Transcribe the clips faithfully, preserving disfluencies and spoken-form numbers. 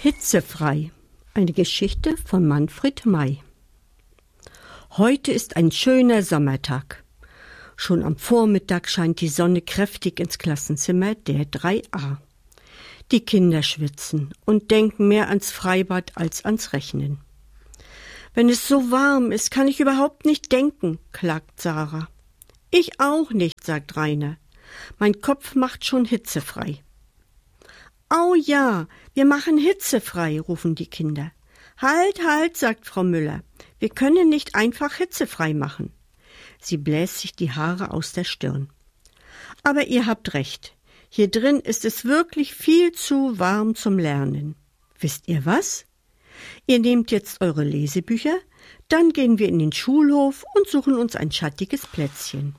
Hitzefrei. Eine Geschichte von Manfred May. Heute ist ein schöner Sommertag. Schon am Vormittag scheint die Sonne kräftig ins Klassenzimmer der drei a. Die Kinder schwitzen und denken mehr ans Freibad als ans Rechnen. Wenn es so warm ist, kann ich überhaupt nicht denken, klagt Sarah. Ich auch nicht, sagt Rainer. Mein Kopf macht schon hitzefrei. Au ja, wir machen hitzefrei, rufen die Kinder. Halt, halt, sagt Frau Müller. Wir können nicht einfach hitzefrei machen. Sie bläst sich die Haare aus der Stirn. Aber ihr habt recht. Hier drin ist es wirklich viel zu warm zum Lernen. Wisst ihr was? Ihr nehmt jetzt eure Lesebücher, dann gehen wir in den Schulhof und suchen uns ein schattiges Plätzchen.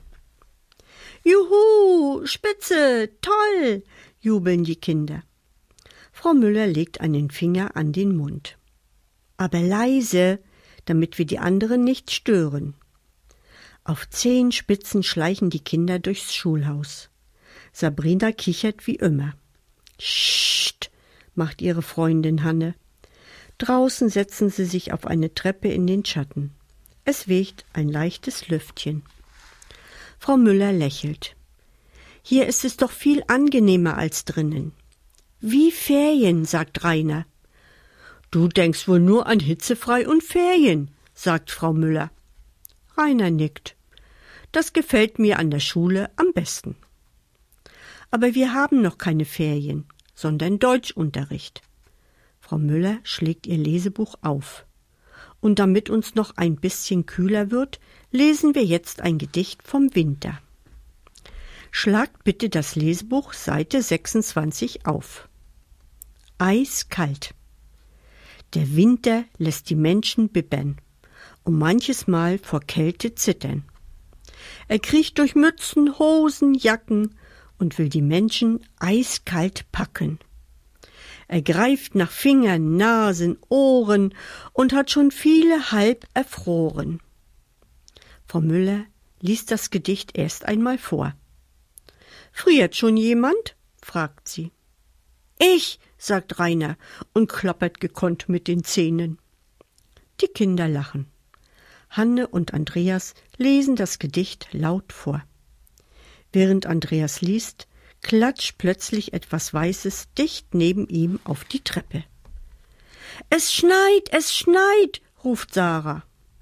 Juhu, spitze, toll, jubeln die Kinder. Frau Müller legt einen Finger an den Mund. Aber leise, damit wir die anderen nicht stören. Auf Zehenspitzen schleichen die Kinder durchs Schulhaus. Sabrina kichert wie immer. Scht, macht ihre Freundin Hanne. Draußen setzen sie sich auf eine Treppe in den Schatten. Es weht ein leichtes Lüftchen. Frau Müller lächelt. Hier ist es doch viel angenehmer als drinnen. Wie Ferien, sagt Rainer. Du denkst wohl nur an hitzefrei und Ferien, sagt Frau Müller. Rainer nickt. Das gefällt mir an der Schule am besten. Aber wir haben noch keine Ferien, sondern Deutschunterricht. Frau Müller schlägt ihr Lesebuch auf. Und damit uns noch ein bisschen kühler wird, lesen wir jetzt ein Gedicht vom Winter. Schlagt bitte das Lesebuch Seite sechsundzwanzig auf. Eiskalt. Der Winter lässt die Menschen bibbern und manches Mal vor Kälte zittern. Er kriecht durch Mützen, Hosen, Jacken und will die Menschen eiskalt packen. Er greift nach Fingern, Nasen, Ohren und hat schon viele halb erfroren. Frau Müller liest das Gedicht erst einmal vor. Friert schon jemand? Fragt sie. Ich, sagt Rainer und klappert gekonnt mit den Zähnen. Die Kinder lachen. Hanne und Andreas lesen das Gedicht laut vor. Während Andreas liest, klatscht plötzlich etwas Weißes dicht neben ihm auf die Treppe. Es schneit, es schneit, ruft Sarah.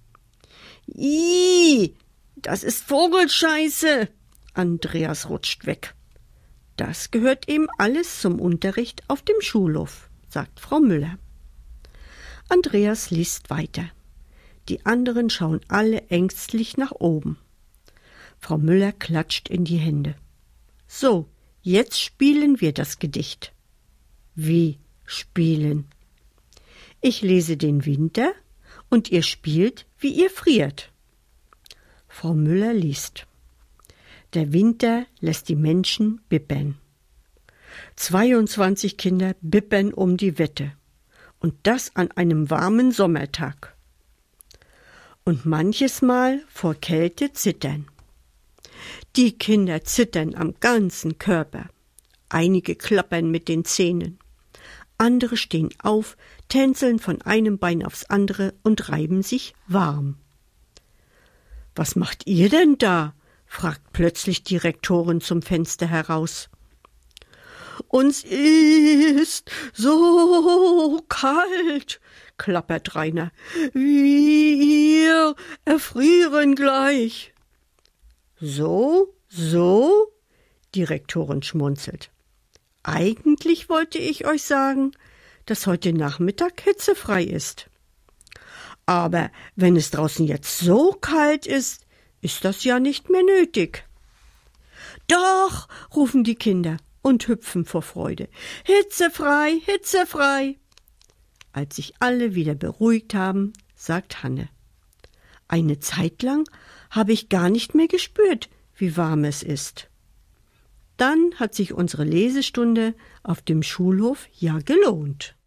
Ih, das ist Vogelscheiße. Andreas rutscht weg. Das gehört eben alles zum Unterricht auf dem Schulhof, sagt Frau Müller. Andreas liest weiter. Die anderen schauen alle ängstlich nach oben. Frau Müller klatscht in die Hände. So, jetzt spielen wir das Gedicht. Wie spielen? Ich lese den Winter und ihr spielt, wie ihr friert. Frau Müller liest. Der Winter lässt die Menschen bibbern. zweiundzwanzig Kinder bibbern um die Wette. Und das an einem warmen Sommertag. Und manches Mal vor Kälte zittern. Die Kinder zittern am ganzen Körper. Einige klappern mit den Zähnen. Andere stehen auf, tänzeln von einem Bein aufs andere und reiben sich warm. Was macht ihr denn da? Fragt plötzlich die Rektorin zum Fenster heraus. Uns ist so kalt, klappert Rainer. Wir erfrieren gleich. So, so? Die Rektorin schmunzelt. Eigentlich wollte ich euch sagen, dass heute Nachmittag hitzefrei ist. Aber wenn es draußen jetzt so kalt ist, ist das ja nicht mehr nötig. Doch, rufen die Kinder und hüpfen vor Freude. Hitzefrei, hitzefrei. Als sich alle wieder beruhigt haben, sagt Hanne. Eine Zeit lang habe ich gar nicht mehr gespürt, wie warm es ist. Dann hat sich unsere Lesestunde auf dem Schulhof ja gelohnt.